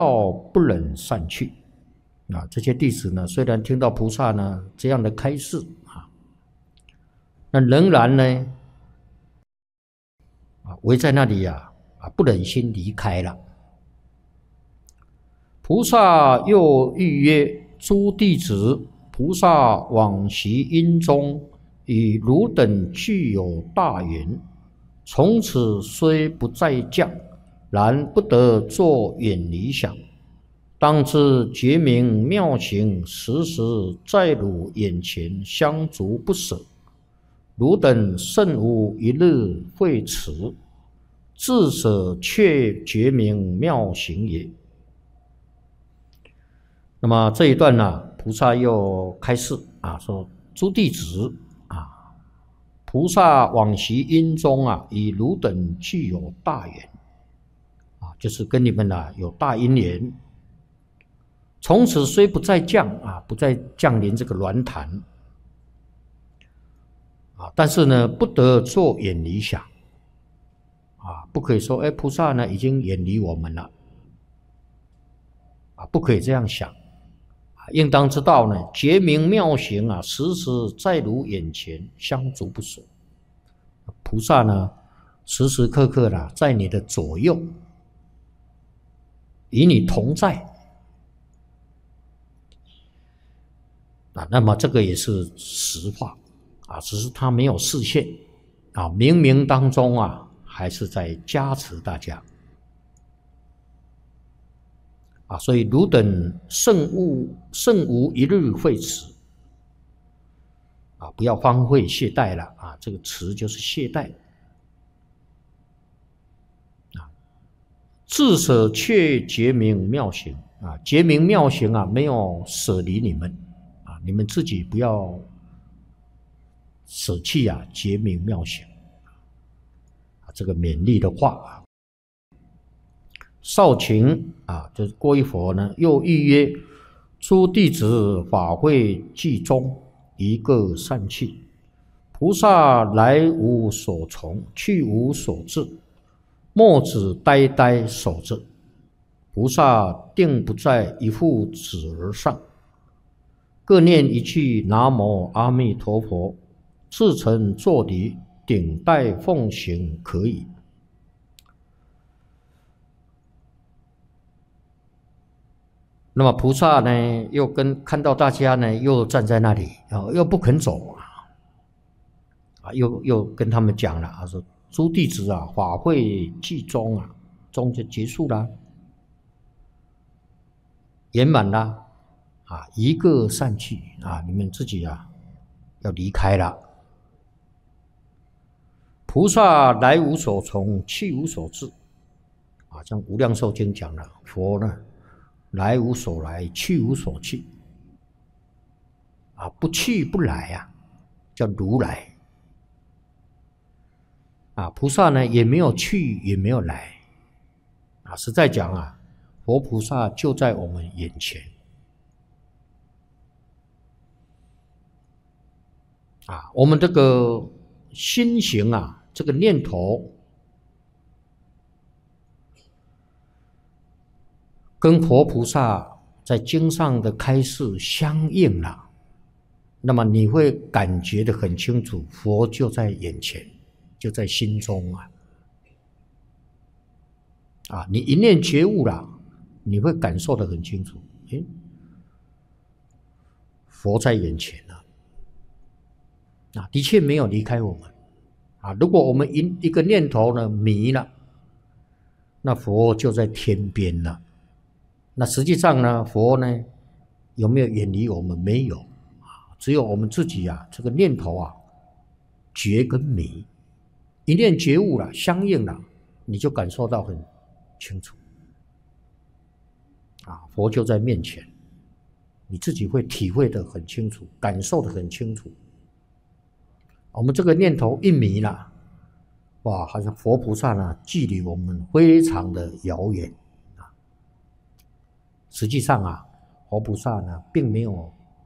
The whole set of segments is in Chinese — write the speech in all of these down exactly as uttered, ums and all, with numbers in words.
不忍散去。啊，这些弟子呢，虽然听到菩萨呢这样的开示啊，那仍然呢啊围在那里呀啊不忍心离开了。菩萨又欲曰：诸弟子，菩萨往昔因中与汝等具有大缘，从此虽不再降，然不得作远离想。当知觉明妙行，时时在汝眼前，相逐不舍。汝等甚无一日会此，自舍却觉明妙行也。那么这一段呢，菩萨又开示啊，说诸弟子啊，菩萨往昔因中啊，与汝等具有大缘啊，就是跟你们呢有大因缘。从此虽不再降啊，不再降临这个鸾坛啊，但是呢，不得作远离想啊，不可以说哎，菩萨呢已经远离我们了啊，不可以这样想啊，应当知道呢，觉明妙行啊，时时在汝眼前，相逐不舍。菩萨呢，时时刻刻的在你的左右，与你同在。啊，那么这个也是实话啊，只是他没有示现啊，冥冥当中啊，还是在加持大家啊，所以汝等甚无甚无一日会此啊，不要荒废懈怠了啊，这个词就是懈怠啊，自舍却觉明妙行啊，觉明妙行啊，没有舍离你们。你们自己不要舍弃啊，觉明妙行啊，这个勉励的话啊。少顷啊，就是过一会儿呢，又预约诸弟子法会既终，一个散去。菩萨来无所从，去无所至，墨子呆呆守着。菩萨定不在一副纸儿上。各念一句南无阿弥陀佛，至诚作礼，顶戴奉行可以。那么菩萨呢，又跟看到大家呢，又站在那里啊，又不肯走啊，啊，又又跟他们讲了啊，说诸弟子啊，法会既终啊，终就结束了，圆满了。啊，一个散去啊，你们自己啊要离开了。菩萨来无所从，去无所至啊，像《无量寿经》讲了，佛呢来无所来，去无所去啊，不去不来啊，叫如来啊。菩萨呢也没有去，也没有来啊。实在讲啊，佛菩萨就在我们眼前。啊，我们这个心行啊，这个念头跟佛菩萨在经上的开示相应了，那么你会感觉得很清楚，佛就在眼前，就在心中啊。啊，你一念觉悟了，你会感受得很清楚，诶，佛在眼前了。啊，的确没有离开我们啊！如果我们一一个念头呢迷了，那佛就在天边了。那实际上呢，佛呢有没有远离我们？没有啊，只有我们自己啊，这个念头啊觉跟迷，一念觉悟了，相应了，你就感受到很清楚啊，佛就在面前，你自己会体会得很清楚，感受得很清楚。我们这个念头一迷了，哇，好像佛菩萨呢距离我们非常的遥远啊。实际上啊，佛菩萨呢并没有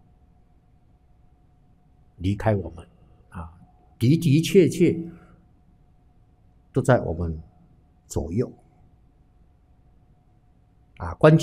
离开我们啊，的的确确都在我们左右啊，关键。